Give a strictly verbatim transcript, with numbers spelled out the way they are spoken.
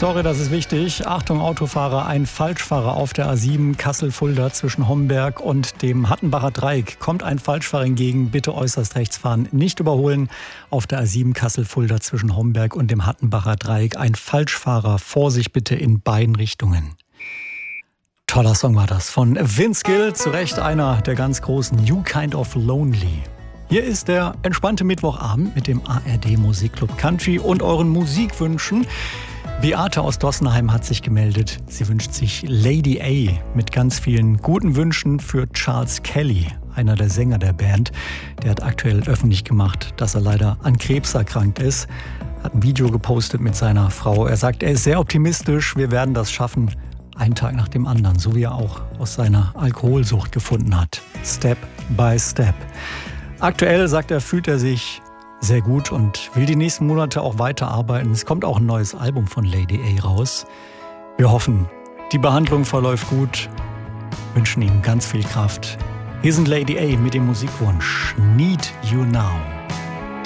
Sorry, das ist wichtig. Achtung Autofahrer, ein Falschfahrer auf der A sieben Kassel-Fulda zwischen Homberg und dem Hattenbacher Dreieck. Kommt ein Falschfahrer entgegen, bitte äußerst rechts fahren, nicht überholen. Auf der A sieben Kassel-Fulda zwischen Homberg und dem Hattenbacher Dreieck. Ein Falschfahrer, Vorsicht bitte in beiden Richtungen. Toller Song war das von Vince Gill, zu Recht einer der ganz großen New Kind of Lonely. Hier ist der entspannte Mittwochabend mit dem A R D Musikclub Country und euren Musikwünschen. Beate aus Dossenheim hat sich gemeldet. Sie wünscht sich Lady A mit ganz vielen guten Wünschen für Charles Kelly, einer der Sänger der Band. Der hat aktuell öffentlich gemacht, dass er leider an Krebs erkrankt ist. Hat ein Video gepostet mit seiner Frau. Er sagt, er ist sehr optimistisch. Wir werden das schaffen. Einen Tag nach dem anderen, so wie er auch aus seiner Alkoholsucht gefunden hat. Step by Step. Aktuell, sagt er, fühlt er sich sehr gut und will die nächsten Monate auch weiterarbeiten. Es kommt auch ein neues Album von Lady A raus. Wir hoffen, die Behandlung verläuft gut, wünschen ihm ganz viel Kraft. Hier sind Lady A mit dem Musikwunsch Need You Now.